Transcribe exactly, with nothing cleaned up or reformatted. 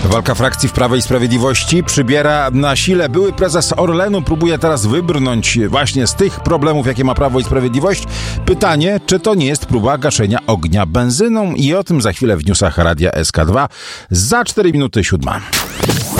Walka frakcji w Prawie i Sprawiedliwości przybiera na sile. Były prezes Orlenu próbuje teraz wybrnąć właśnie z tych problemów, jakie ma Prawo i Sprawiedliwość. Pytanie, czy to nie jest próba gaszenia ognia benzyną? I o tym za chwilę w newsach Radia S K dwa. Za cztery minuty siódma.